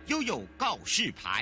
悠悠告示牌。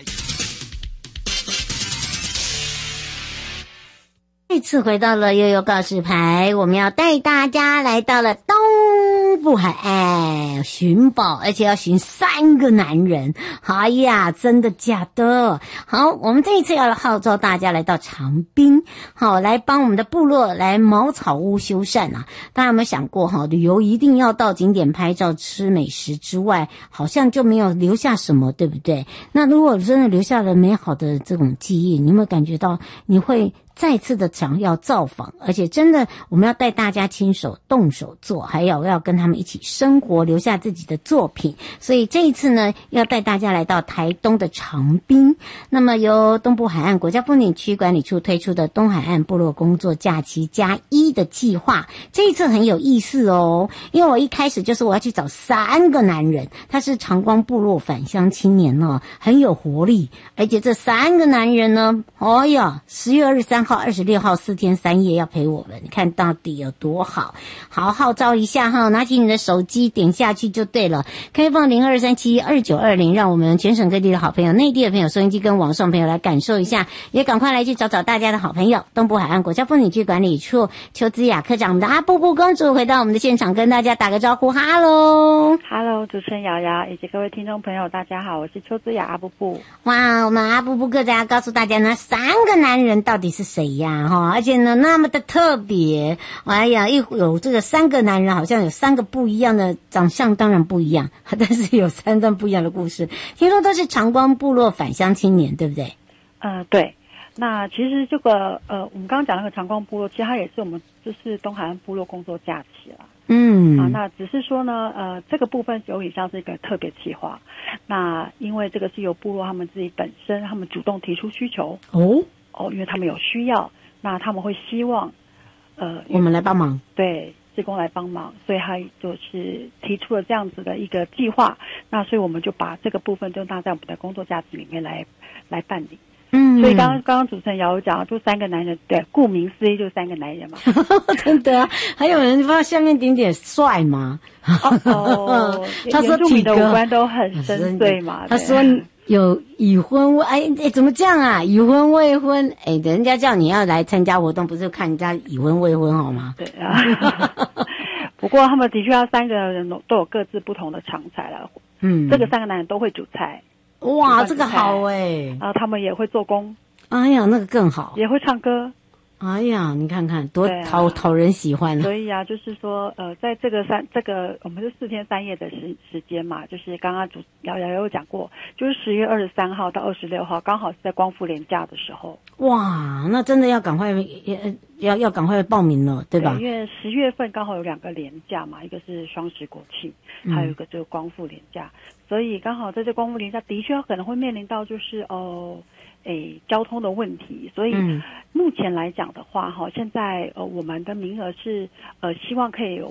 这次回到了悠悠告示牌，我们要带大家来到了东部海岸寻宝，而且要寻3个男人。哎呀，真的假的？好，我们这一次要号召大家来到长滨，好，来帮我们的部落来茅草屋修缮啊。大家有没有想过哈，旅游一定要到景点拍照吃美食之外，好像就没有留下什么，对不对？那如果真的留下了美好的这种记忆，你有没有感觉到你会再次的想要造访，而且真的我们要带大家亲手动手做，还有要跟他们一起生活，留下自己的作品。所以这一次呢，要带大家来到台东的长滨。那么由东部海岸国家风景区管理处推出的东海岸部落工作假期+1的计划，这一次很有意思哦。因为我一开始就是我要去找3个男人，他是长光部落返乡青年哦，很有活力。而且这3个男人呢，哎呀，10月23号、26号4天3夜要陪我们，你看到底有多好。好，号召一下哈，拿起你的手机点下去就对了，开放02372920，让我们全省各地的好朋友、内地的朋友、收音机跟网上朋友来感受一下，也赶快来去找找大家的好朋友。东部海岸国家风景区管理处邱姿雅科长，我们的阿布布公主回到我们的现场，跟大家打个招呼。哈喽， 主持人瑶瑶以及各位听众朋友，大家好，我是邱姿雅阿布布。 哇，我们阿布布科长要告诉大家呢，3个男人到底是谁呀？哈，而且呢那么的特别。哎呀，有这个3个男人，好像有3个不一样的长相，当然不一样，但是有3段不一样的故事。听说都是长光部落返乡青年，对不对？ 对。那其实这个我们刚刚讲那个长光部落，其实它也是我们就是东海岸部落工作假期啦。那只是说呢，这个部分有点像是一个特别企划。那因为这个是由部落他们自己本身，他们主动提出需求因为他们有需要，那他们会希望我们来帮忙， 对，志工来帮忙，所以他就是提出了这样子的一个计划。那所以我们就把这个部分就纳在我们的工作假期里面来办理。所以刚刚主持人瑶讲，就3个男人，对，顾名思义就3个男人嘛。 真的啊，还有人不知道下面点帅吗？他说原住民的五官都很深邃嘛。他说有已婚怎么这样啊？已婚未婚，人家叫你要来参加活动，不是看人家已婚未婚好吗？ 对啊。不过他们的确要3个人都有各自不同的长才了。这个3个男人都会煮菜。 哇，这个好然后他们也会做工。 哎呀，那个更好。 也会唱歌。 哎呀，你看看多讨人喜欢。 所以就是说在这个我们是4天3夜的时间嘛，就是刚刚瑶瑶有讲过，就是10月23号到26号，刚好是在光复连假的时候。 哇，那真的要赶快要赶快报名了，对吧？ 对，因为10月份刚好有2个连假嘛，一个是双十国庆，还有一个就是光复连假，所以刚好在这光复连假的确可能会面临到就是交通的问题，所以目前来讲的话现在我们的名额是希望可以有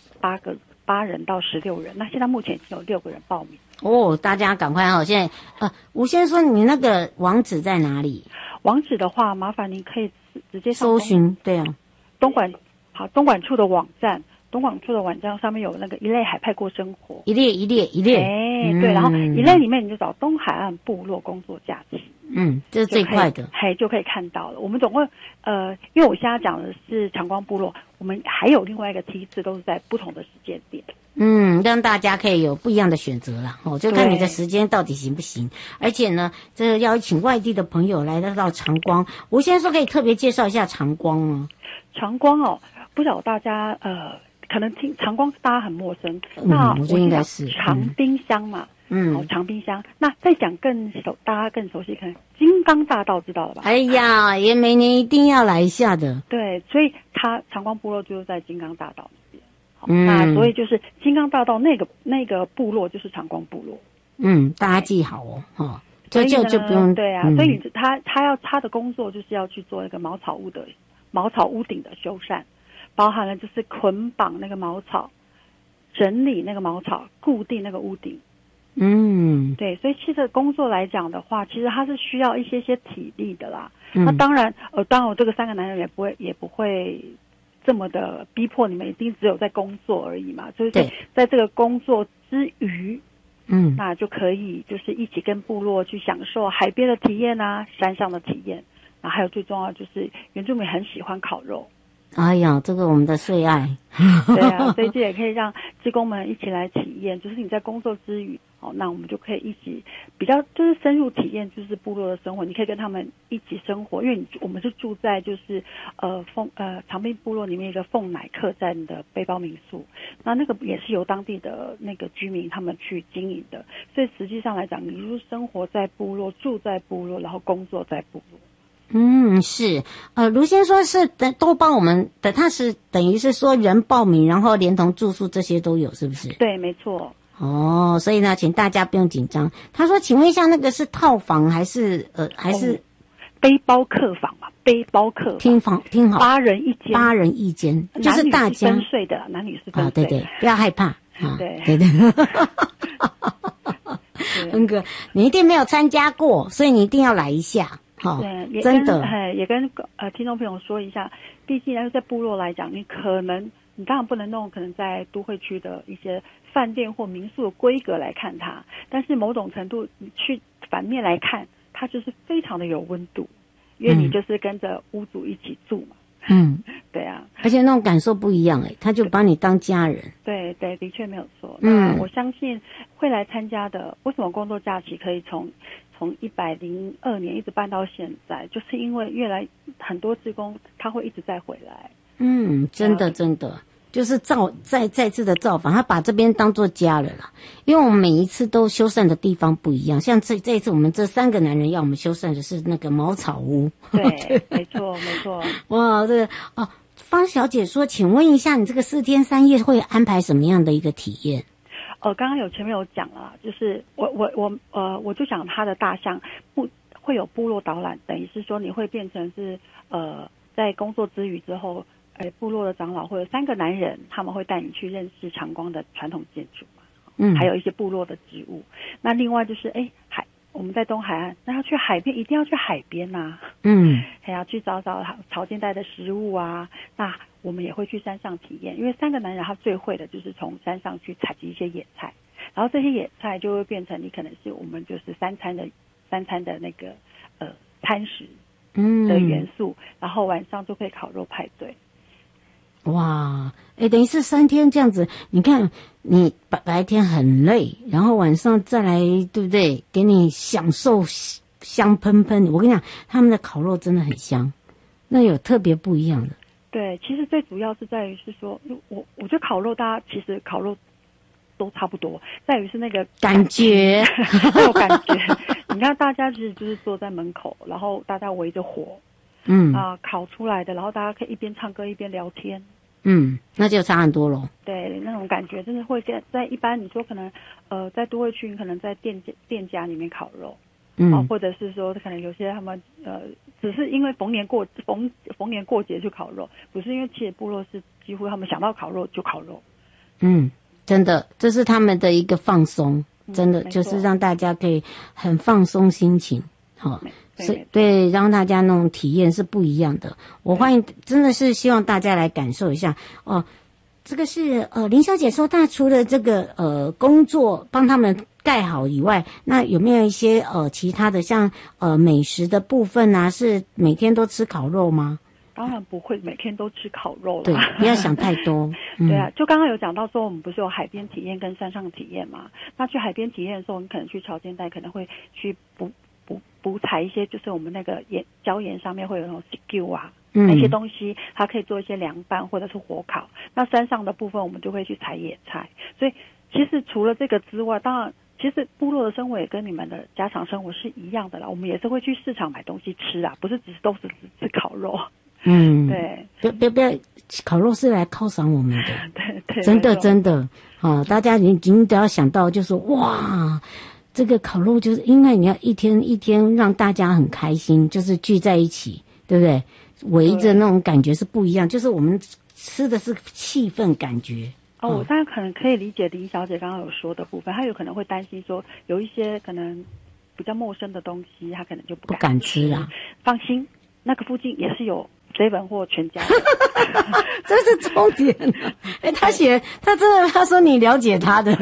8人到16人，那现在目前已经有6个人报名。 大家赶快现在吴先生，你那个网址在哪里？ 网址的话，麻烦您可以直接搜寻，对啊， 东莞处的网站。东莞处的网站上面有那个一类海派过生活，一列，对，然后一类里面你就找东海岸部落工作假期， 这是最快的， 就可以看到了。我们总共因为我现在讲的是长光部落，我们还有另外一个梯次，都是在不同的时间点， 让大家可以有不一样的选择啦。就看你的时间到底行不行。而且呢，这个要请外地的朋友来到长光，我先说可以特别介绍一下长光吗？ 长光不知道大家可能听长光大家很陌生，那我觉得应该是长滨乡嘛，长滨乡。那再讲大家更熟悉，可能金刚大道知道了吧？ 哎呀，也每年一定要来一下的。 对，所以长光部落就是在金刚大道那边。那所以就是金刚大道那个部落就是长光部落。 大家记好就不用。 对啊，所以他的工作就是要去做一个茅草屋顶的修缮。包含了就是捆绑那个茅草，整理那个茅草，固定那个屋顶。对，所以其实工作来讲的话，其实它是需要一些体力的啦。那当然我这个3个男人也不会这么的逼迫你们一定只有在工作而已嘛，就是在这个工作之余， 那就可以就是一起跟部落去享受海边的体验啊，山上的体验，然后还有最重要就是原住民很喜欢烤肉。 哎呀，这个我们的最爱。 对啊，所以这也可以让志工们一起来体验，就是你在工作之余，那我们就可以一起比较就是深入体验就是部落的生活，你可以跟他们一起生活，因为我们是住在就是长滨部落里面一个凤乃客栈的背包民宿，那个也是由当地的那个居民他们去经营的，所以实际上来讲，你就是生活在部落，住在部落，然后工作在部落。 是，卢先说是都帮我们的，他是等于是说人报名，然后连同住宿这些都有，是不是？ 对，没错。 哦，所以呢，请大家不用紧张。他说，请问一下，那个是套房还是背包客房嘛？背包客房听好 ，8人一间， 就是大家分睡的，男女是分睡的。 对，不要害怕啊。 对。 恩哥，你一定没有参加过，所以你一定要来一下。 对， 真的， 也跟听众朋友说一下，毕竟在部落来讲，你当然不能弄可能在都会区的一些饭店或民宿的规格来看它，但是某种程度你去反面来看，它就是非常的有温度，因为你就是跟着屋主一起住嘛。对啊， 而且那种感受不一样他就把你当家人。 对，的确没有错。我相信会来参加的，为什么工作假期可以从102年一直办到现在，就是因为很多志工他会一直再回来。 真的就是再次的造访，他把这边当作家了啦。因为我们每一次都修缮的地方不一样，像这一次我们这3个男人要我们修缮的是那个茅草屋。 对，没错。 哇，这个方小姐说，请问一下，你这个4天3夜会安排什么样的一个体验？ 刚刚前面有讲了，就是我就讲他的大象会有部落导览，等于是说你会变成是在工作之余之后，部落的长老或者3个男人，他们会带你去认识长光的传统建筑嘛，还有一些部落的植物。那另外就是我们在东海岸，那要去海边，一定要去海边呐。还要去找潮间带的食物啊。那我们也会去山上体验，因为3个男人他最会的就是从山上去采集一些野菜，然后这些野菜就会变成你可能是我们就是三餐的那个餐食的元素，然后晚上就可以烤肉派对。 哇，等于是3天这样子，你看你白天很累，然后晚上再来，对不对？给你享受香喷喷。我跟你讲，他们的烤肉真的很香，那有特别不一样的。 对，其实最主要是在于是说，我觉得烤肉大家其实烤肉都差不多，在于是那个感觉， 有感觉。你看大家其实就是坐在门口，然后大家围着火，烤出来的，然后大家可以一边唱歌一边聊天。 那就差很多咯。 对，那种感觉真的会在一般你说可能在都会区，你可能在店家里面烤肉，或者是说可能有些他们只是因为逢年过节去烤肉，不是因为其实部落是几乎他们想到烤肉就烤肉。 真的，这是他们的一个放松，真的就是让大家可以很放松心情。对，让大家那种体验是不一样的。我欢迎，真的是希望大家来感受一下这个是林小姐说，她除了这个工作帮他们盖好以外，那有没有一些其他的像美食的部分啊？是每天都吃烤肉吗？ 当然不会每天都吃烤肉了， 对，不要想太多。 对啊，就刚刚有讲到说，我们不是有海边体验跟山上体验嘛？那去海边体验的时候，你可能去潮间带，可能会去补采一些，就是我们那个礁岩上面会有那种 skew 啊，那些东西，它可以做一些凉拌或者是火烤。那山上的部分，我们就会去采野菜。所以其实除了这个之外，当然，其实部落的生活也跟你们的家常生活是一样的啦。我们也是会去市场买东西吃啊，不是都是吃烤肉。对， 不要，烤肉是来犒赏我们的。 对， 真的大家已经都要想到，就是哇。这个烤肉就是因为你要一天一天让大家很开心，就是聚在一起，对不对？围着那种感觉是不一样，就是我们吃的是气氛感觉。 我当然可能可以理解林小姐刚刚有说的部分，她有可能会担心说有一些可能比较陌生的东西，她可能就不敢吃啦。 放心，那个附近也是有 7或全家， 这是重点。他说你了解他的。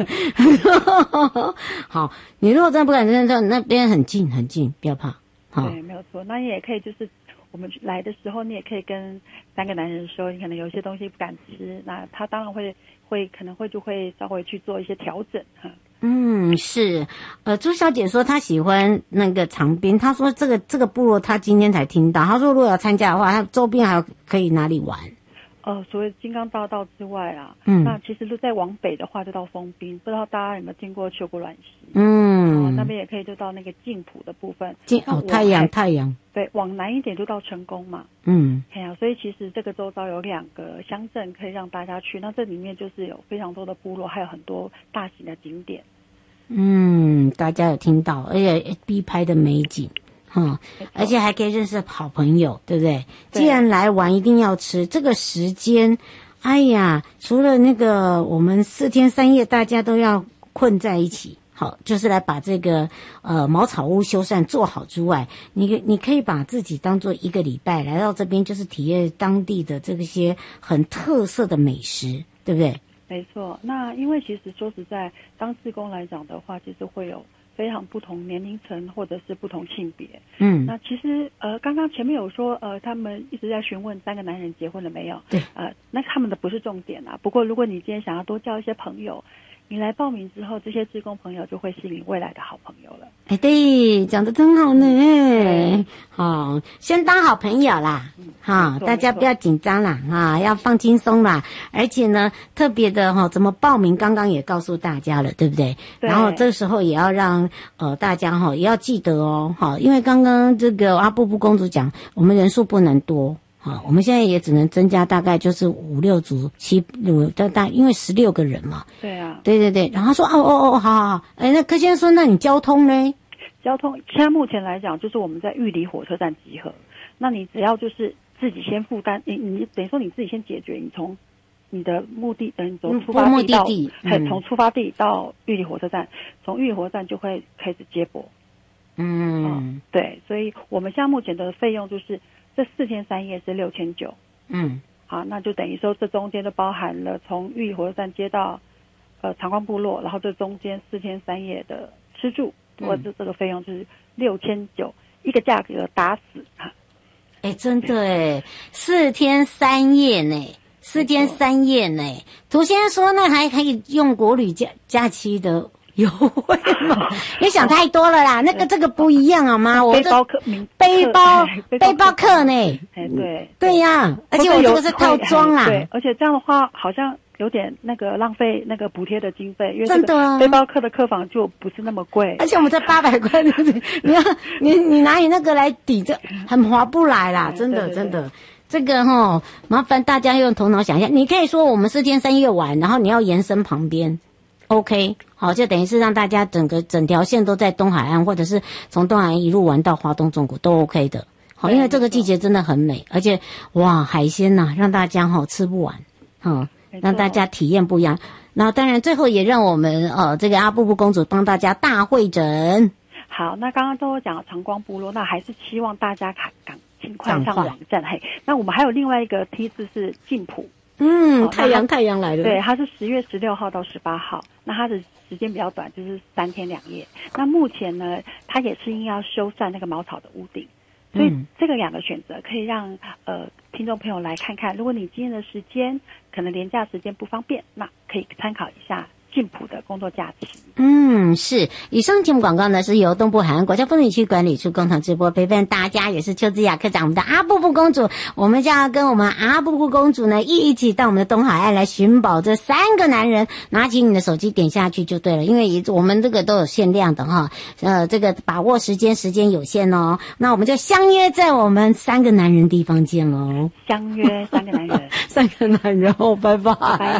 好，你如果真的不敢认真，那边很近，不要怕。好， 对，没有错。那你也可以就是我们来的时候，你也可以跟3个男人说，你可能有些东西不敢吃，那他当然可能会就会稍微去做一些调整哈。 是，朱小姐说她喜欢那个长滨，她说这个部落她今天才听到，她说如果要参加的话，她周边还可以哪里玩？ 所谓金刚大道之外啊，那其实再往北的话就到丰滨，不知道大家有没有经过秋果卵溪？那边也可以就到那个静浦的部分。 太阳。 对，往南一点就到成功嘛。所以其实这个周遭有2个乡镇可以让大家去，那这里面就是有非常多的部落，还有很多大型的景点。 大家有听到，而且必拍的美景。而且还可以认识好朋友，对不对？既然来玩，一定要吃。这个时间，哎呀，除了那个我们4天3夜大家都要困在一起，好，就是来把这个茅草屋修缮做好之外，你可以把自己当做1个礼拜来到这边，就是体验当地的这些很特色的美食，对不对？ 没错。那因为其实说实在，当志工来讲的话，其实会有非常不同年龄层或者是不同性别。那其实刚刚前面有说他们一直在询问3个男人结婚了没有？ 对。 那他们的不是重点啊。不过如果你今天想要多交一些朋友，你来报名之后，这些志工朋友就会是你未来的好朋友了。 对，讲得真好呢。好，先当好朋友啦。大家不要紧张啦，要放轻松啦。而且呢，特别的怎么报名，刚刚也告诉大家了，对不对？然后这时候也要让大家也要记得哦，因为刚刚这个阿布布公主讲，我们人数不能多。我们现在也只能增加大概就是5、6组、7、6，因为16个人嘛。 对啊。 对。然后说好。那柯先生说，那你交通呢？ 交通现在目前来讲，就是我们在玉里火车站集合。那你只要就是自己先负担，你等于说你自己先解决，你从你的目的从出发地到从出发地到玉里火车站，从玉里火车站就会开始接驳。对，所以我们现在目前的费用就是这4天3夜是6900。好，那就等于说这中间就包含了从玉里火车站接到长光部落，然后这中间4天3夜的吃住，这个费用就是6900，一个价格打死。 真的4天3夜呢，4天3夜呢。涂先生说那还可以用国旅假期的优惠吗？你想太多了啦，这个不一样好吗？我背包客呢？对呀，而且我这个是套装啦。 对，而且这样的话好像有点那个浪费那个补贴的经费，因为真的背包客的客房就不是那么贵， 而且我们才800块，你拿你那个来抵，这很划不来啦，真的。这个麻烦大家用头脑想一下，你可以说我们4天3夜玩，然后你要延伸旁边。OK， 好，就等于是让大家整条线都在东海岸，或者是从东海岸一路玩到华东纵谷都 OK 的。好，因为这个季节真的很美，而且海鲜让大家吃不完，让大家体验不一样。然后当然最后也让我们这个阿布布公主帮大家大会诊。 好，那刚刚都讲了长光部落，那还是希望大家尽快上网站。那我们还有另外一个梯次是静浦。太阳来了。对，它是10月16号到18号，那它的时间比较短，就是3天2夜。那目前呢，它也是因为要修缮那个茅草的屋顶，所以这个2个选择可以让听众朋友来看看。如果你今天的时间可能连假时间不方便，那可以参考一下静浦的工作假期。 是。以上节目广告呢是由东部海岸国家风景区管理处共同直播，陪伴大家也是邱姿雅科长，我们的阿布布公主，我们就要跟我们阿布布公主呢一起到我们的东海岸来寻宝这3个男人。拿起你的手机点下去就对了，因为我们这个都有限量的这个把握时间有限哦。那我们就相约在我们3个男人地方见喽。 相约3个男人 3个男人拜拜。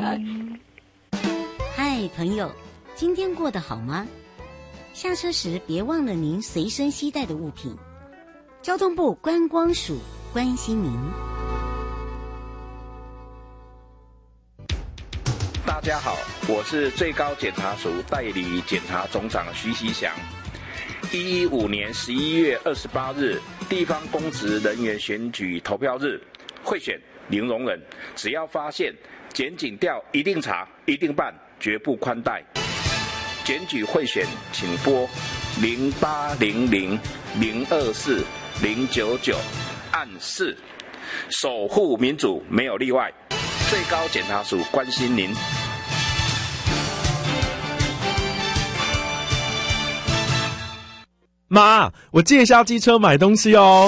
嗨，朋友，今天过得好吗？下车时别忘了您随身携带的物品。交通部观光署关心您。 大家好，我是最高检察署代理检察总长徐锡祥。115年11月28日，地方公职人员选举投票日， 会选零容忍，只要发现检警调一定查一定办，绝不宽待。检举贿选请拨0800-024-099按4，守护民主没有例外。最高检察署关心您。 妈，我借一下机车买东西哦。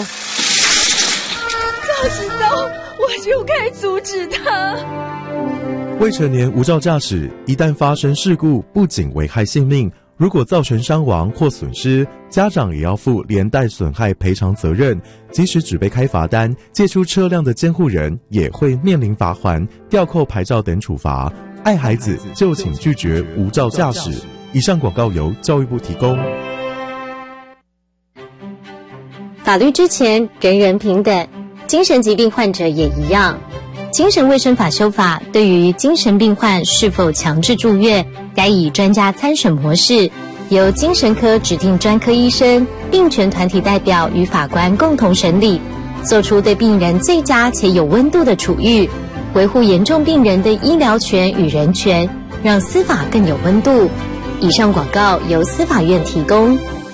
早知道我就该阻止他。 未成年无照驾驶，一旦发生事故，不仅危害性命，如果造成伤亡或损失，家长也要负连带损害赔偿责任。即使只被开罚单，借出车辆的监护人也会面临罚锾、吊扣牌照等处罚。爱孩子就请拒绝无照驾驶。以上广告由教育部提供。 法律之前，人人平等，精神疾病患者也一样。精神卫生法修法对于精神病患是否强制住院，该以专家参审模式，由精神科指定专科医生、病权团体代表与法官共同审理，做出对病人最佳且有温度的处遇，维护严重病人的医疗权与人权，让司法更有温度。以上广告由司法院提供。